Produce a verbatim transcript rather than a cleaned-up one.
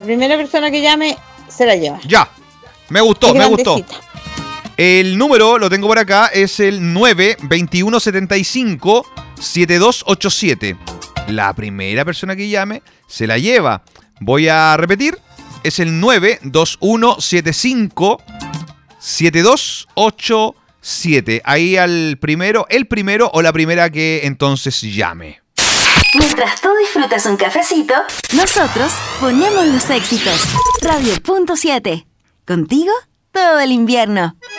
primera persona que llame se la lleva. Ya, me gustó, Es me gustó. grandecita. El número, lo tengo por acá, es el nueve veintiuno setenta y cinco setenta y dos ochenta y siete. La primera persona que llame se la lleva. Voy a repetir, es el nueve veintiuno setenta y cinco setenta y dos ochenta y siete. Ahí al primero, el primero o la primera que entonces llame. Mientras tú disfrutas un cafecito, nosotros ponemos los éxitos. Radio punto siete. Contigo todo el invierno.